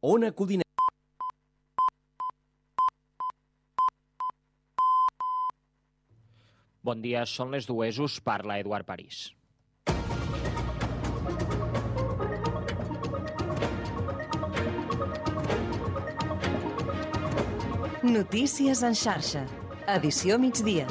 Ona Codinenca. Bon dia, són les dues, us parla Eduard París. Notícies en xarxa. Edició migdia.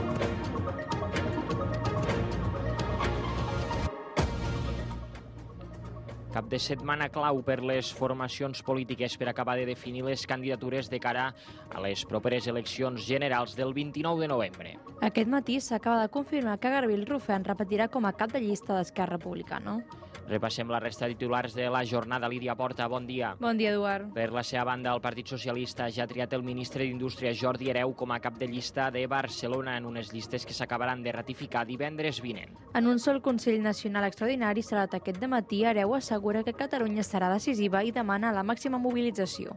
Cap de setmana clau per les formacions polítiques per acabar de definir les candidatures de cara a les properes eleccions generals del 29 de novembre. Aquest matí s'acaba de confirmar que Garbí Rufern repetirà com a cap de llista d'Esquerra Republicana. Repassem la resta de titulars de la jornada. Lídia Porta, bon dia. Bon dia, Eduard. Per la seva banda, el Partit Socialista ja ha triat el ministre d'Indústria Jordi Hereu com a cap de llista de Barcelona en unes llistes que s'acabaran de ratificar divendres vinent. En un sol Consell Nacional Extraordinari celebrat aquest dematí, Hereu assegura que Catalunya serà decisiva i demana la màxima mobilització.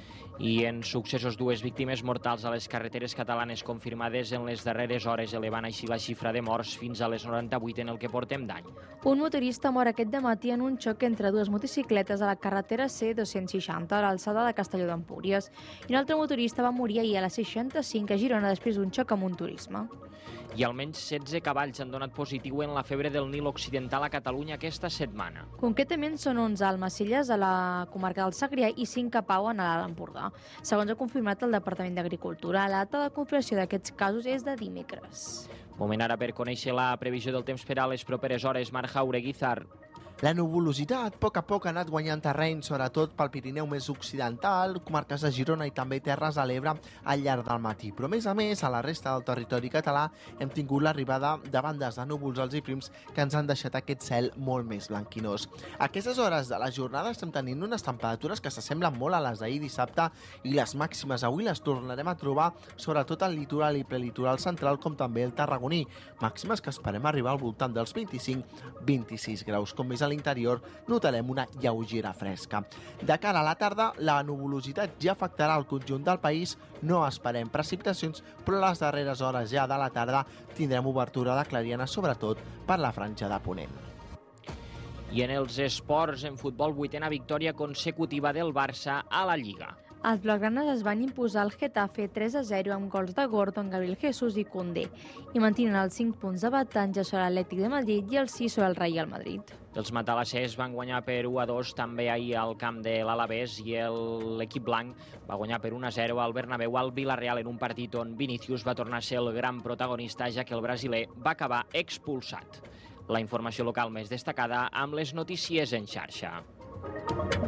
I en successos, dues víctimes mortals a les carreteres catalanes confirmades en les darreres hores, elevant així la xifra de morts fins a les 98 en el que portem d'any. Un motorista mor aquest dematí en un xoc entre dues motocicletes a la carretera C260 a l'alçada de Castelló d'Empúries. I un altre motorista va morir ahir a la 65 a Girona després d'un xoc amb un turisme. I almenys 16 cavalls han donat positiu en la febre del Nil Occidental a Catalunya aquesta setmana. Concretament són 11 a Almacelles, a la comarca del Segrià, i 5 a Pau, en l'Alt Empordà. Segons ha confirmat el Departament d'Agricultura, la data de confirmació d'aquests casos és de dimecres. Moment ara per conèixer la previsió del temps per a les properes hores. Marc Jaureguizar. La nuvolositat a poc ha anat guanyant terreny, sobretot pel Pirineu més occidental, comarques de Girona i també Terres de l'Ebre al llarg del matí. Però a més, a la resta del territori català hem tingut l'arribada de bandes de núvols alts i prims que ens han deixat aquest cel molt més blanquinós. A aquestes hores de la jornada estem tenint unes temperatures que s'assemblen molt a les d'ahir dissabte i les màximes avui les tornarem a trobar sobretot al litoral i prelitoral central com també el tarragoní. Màximes que esperem arribar al voltant dels 25-26 graus. Com més a l'interior notarem una lleugera fresca. De cara a la tarda, la nuvolositat ja afectarà el conjunt del país, no esperem precipitacions, però a les darreres hores ja de la tarda tindrem obertura de clariana, sobretot per la franja de ponent. I en els esports, en futbol, 8a victòria consecutiva del Barça a la Lliga. Els blaugranes es van imposar al Getafe 3-0 amb gols de Gordon, Gabriel Jesús i Koundé i mantenen els 5 punts d'avantatge sobre l'Atlètic de Madrid i els 6 sobre el Real Madrid. Els matalassers van guanyar per 1-2 també ahir al camp de l'Alavés i l'equip blanc va guanyar per 1-0 al Bernabéu al Villarreal en un partit on Vinícius va tornar a ser el gran protagonista, ja que el brasiler va acabar expulsat. La informació local més destacada amb les notícies en xarxa.